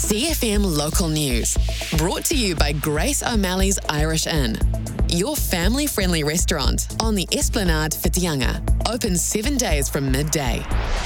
CFM Local News, brought to you by Grace O'Malley's Irish Inn, your family-friendly restaurant on the Esplanade Whitianga, open 7 days from midday.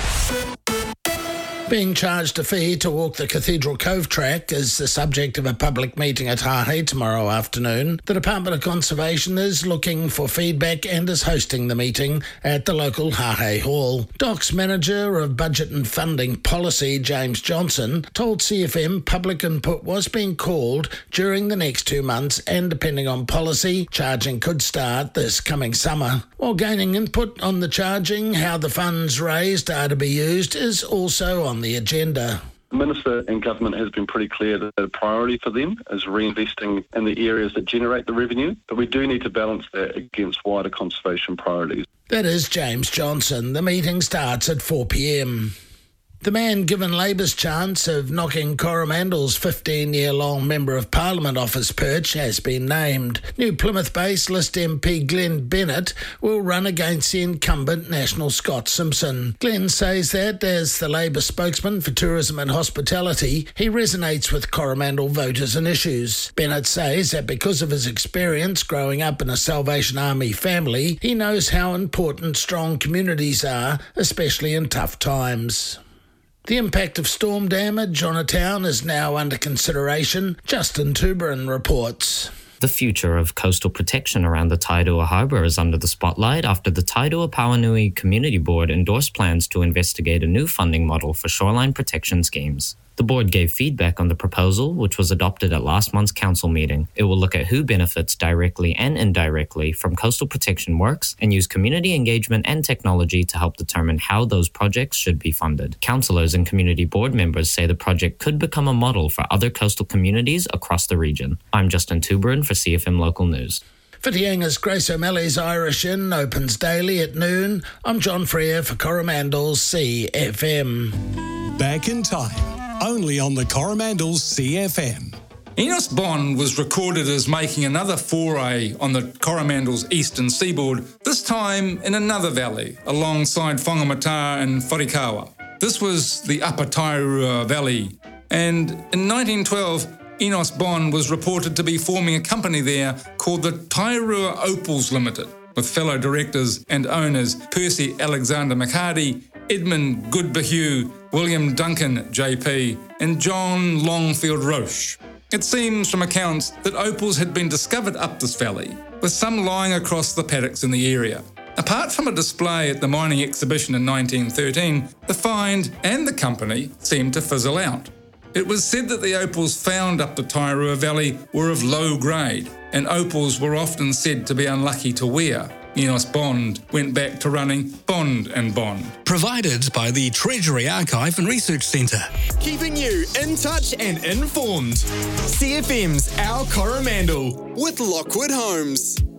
Being charged a fee to walk the Cathedral Cove track is the subject of a public meeting at Hahei tomorrow afternoon. The Department of Conservation is looking for feedback and is hosting the meeting at the local Hahei Hall. DOC's Manager of Budget and Funding Policy, James Johnson, told CFM public input was being called during the next 2 months, and depending on policy, charging could start this coming summer. While gaining input on the charging, how the funds raised are to be used is also on the agenda. The Minister and Government has been pretty clear that a priority for them is reinvesting in the areas that generate the revenue, but we do need to balance that against wider conservation priorities. That is James Johnson. The meeting starts at 4 p.m. The man given Labour's chance of knocking Coromandel's 15-year-long Member of Parliament off his perch has been named. New Plymouth-based List MP Glenn Bennett will run against the incumbent National Scott Simpson. Glenn says that, as the Labour spokesman for tourism and hospitality, he resonates with Coromandel voters and issues. Bennett says that because of his experience growing up in a Salvation Army family, he knows how important strong communities are, especially in tough times. The impact of storm damage on a town is now under consideration. Justin Tuberin reports. The future of coastal protection around the Tairua Harbour is under the spotlight after the Tairua Pauanui Community Board endorsed plans to investigate a new funding model for shoreline protection schemes. The board gave feedback on the proposal, which was adopted at last month's council meeting. It will look at who benefits directly and indirectly from coastal protection works and use community engagement and technology to help determine how those projects should be funded. Councillors and community board members say the project could become a model for other coastal communities across the region. I'm Justin Tuberin for CFM Local News. Whitianga's Grace O'Malley's Irish Inn opens daily at noon. I'm John Freer for Coromandel's CFM. Back in time, only on the Coromandel's CFM. Enos Bond was recorded as making another foray on the Coromandel's eastern seaboard, this time in another valley, alongside Whangamata and Wharikawa. This was the Upper Tairua Valley, and in 1912, Enos Bond was reported to be forming a company there called the Tairua Opals Limited, with fellow directors and owners Percy Alexander McHardy, Edmund Goodbehue, William Duncan JP, and John Longfield Roche. It seems from accounts that opals had been discovered up this valley, with some lying across the paddocks in the area. Apart from a display at the mining exhibition in 1913, the find and the company seemed to fizzle out. It was said that the opals found up the Tairua Valley were of low grade, and opals were often said to be unlucky to wear. Enos Bond went back to running Bond and Bond. Provided by the Treasury Archive and Research Centre. Keeping you in touch and informed. CFM's Our Coromandel with Lockwood Homes.